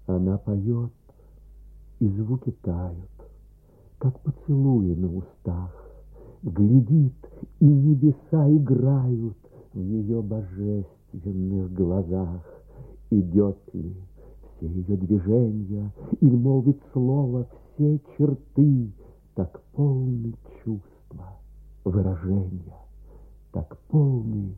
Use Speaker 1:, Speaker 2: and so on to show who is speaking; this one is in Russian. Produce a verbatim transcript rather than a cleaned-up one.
Speaker 1: Она поет, и звуки тают, как поцелуи на устах. Глядит, и небеса играют в ее божественных глазах. Идет ли все ее движения, или молвит слово все черты, так полны чувства, выражения, так полны